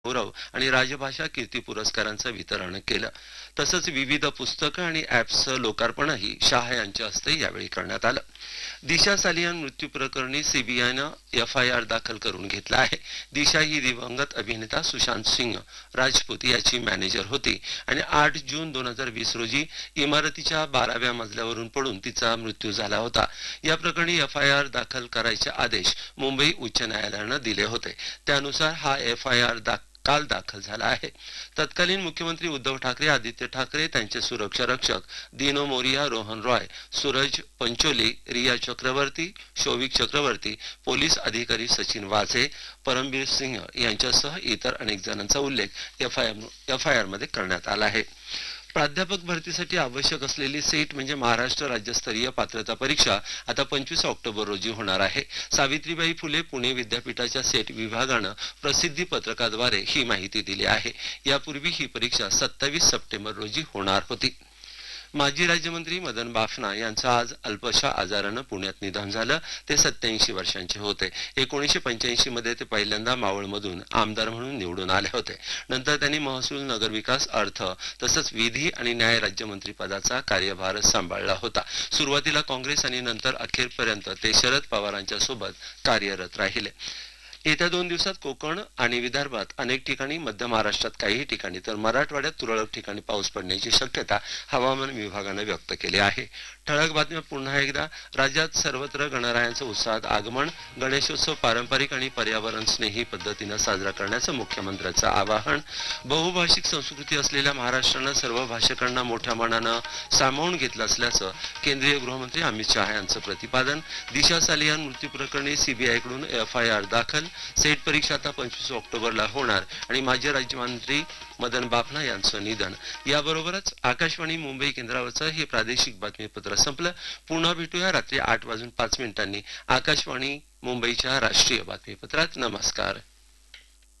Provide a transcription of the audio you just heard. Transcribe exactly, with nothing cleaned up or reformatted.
गौरव आणि राजभाषा कीर्ती पुरस्कारांचं वितरण केलं. तसंच विविध पुस्तकं आणि ॲप्सचं लोकार्पणही शाह यांच्या हस्ते यावेळी करण्यात आलं. दिशा सालियान मृत्यू प्रकरणी सीबीआयनं एफ आय आर दाखल करून घेतला आहे. दिशा ही दिवंगत अभिनेता सुशांत सिंह राजपूत याची मॅनेजर होती आणि आठ जून दोन हजार वीस रोजी इमारतीच्या बाराव्या मजल्यावरून पडून तिचा मृत्यू झाला होता. या प्रकरणी एफ आय आर दाखल करायचे आदेश मुंबई उच्च न्यायालयानं दिले होते. त्यानुसार हा एफ आय आर दाखल काल दाखल झाला आहे. तत्कालीन मुख्यमंत्री उद्धव ठाकरे, आदित्य ठाकरे, त्यांचे सुरक्षा रक्षक दिनो मोरिया, रोहन रॉय, सूरज पंचोली, रिया चक्रवर्ती, शोविक चक्रवर्ती, पोलीस अधिकारी सचिन वाझे, परमबीर सिंह यांच्यासह इतर अनेक जणांचा उल्लेख एफ आय आर मध्ये करण्यात आला आहे. प्राध्यापक भरतीसाठी आवश्यक असलेली सेट म्हणजे महाराष्ट्र राज्यस्तरीय पात्रता परीक्षा आता पंचवीस ऑक्टोबर रोजी होणार आहे. सावित्रीबाई फुले पुणे विद्यापीठाच्या सेट विभागानं प्रसिद्धी पत्रकाद्वारे ही माहिती दिली आहे. यापूर्वी ही परीक्षा सत्तावीस सप्टेंबर रोजी होणार होती. माजी राज्यमंत्री मदन बाफना यांचं आज अल्पशा आजारानं पुण्यात निधन झालं. ते सत्याऐंशी वर्षांचे होते. एकोणीसशे पंच्याऐंशी मध्ये ते पहिल्यांदा मावळमधून आमदार म्हणून निवडून आले होते. नंतर त्यांनी महसूल, नगरविकास, अर्थ तसंच विधी आणि न्याय राज्यमंत्री पदाचा कार्यभार सांभाळला होता. सुरुवातीला काँग्रेस आणि नंतर अखेरपर्यंत ते शरद पवारांच्या सोबत कार्यरत राहिले. येत्या दोन दिवसात कोकण आणि विदर्भात अनेक ठिकाणी, मध्य महाराष्ट्रात काही ठिकाणी तर मराठवाड्यात तुरळक ठिकाणी पाऊस पडण्याची शक्यता हवामान विभागानं व्यक्त केली आहे. ठळक बातम्या पुन्हा एकदा. राज्यात सर्वत्र गणरायांचं उत्साहात आगमन. गणेशोत्सव पारंपरिक आणि पर्यावरण स्नेही पद्धतीनं साजरा करण्याचं मुख्यमंत्र्यांचं आवाहन. बहुभाषिक संस्कृती असलेल्या महाराष्ट्रानं सर्व भाषकांना मोठ्या मनानं सामावून घेतलं असल्याचं केंद्रीय गृहमंत्री अमित शहा यांचं प्रतिपादन. दिशा सालियान मृत्यू प्रकरणी सीबीआयकडून एफ आय आर दाखल. सेट परीक्षा आता पंचवीस ऑक्टोबरला होणार आणि माजी राज्यमंत्री मदन बाफना यांचं निधन. याबरोबरच आकाशवाणी मुंबई केंद्रावरचं हे प्रादेशिक बातमीपत्र संपलं. पुन्हा भेटूया रात्री आठ वाजून पाच मिनिटांनी आकाशवाणी मुंबईच्या राष्ट्रीय बातमीपत्रात. नमस्कार.